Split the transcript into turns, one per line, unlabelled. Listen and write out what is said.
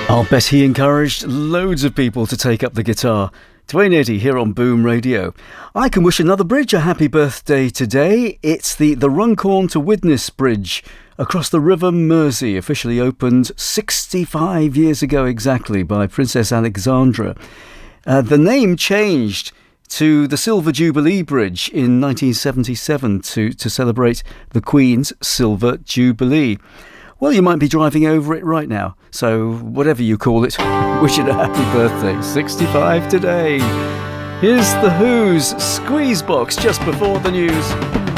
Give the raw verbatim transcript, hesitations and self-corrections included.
I'll bet he encouraged loads of people to take up the guitar. Dwayne Eddy here on Boom Radio. I can wish another bridge a happy birthday today. It's the, the Runcorn to Widnes Bridge across the River Mersey, officially opened sixty-five years ago exactly by Princess Alexandra. Uh, the name changed to the Silver Jubilee Bridge in nineteen seventy-seven to, to celebrate the Queen's Silver Jubilee. Well, you might be driving over it right now, so whatever you call it, wish it a happy birthday. sixty-five today. Here's The Who's Squeeze Box just before the news.